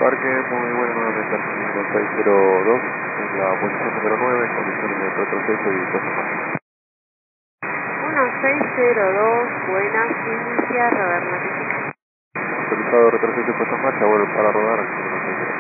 Parque, muy buena nuevamente, Argentina 602, en la posición número 9, condiciones de retroceso y puesta en marcha. 1602, buenas, inicia, radar notificación. Autorizado retroceso y puesta en marcha, vuelve para rodar,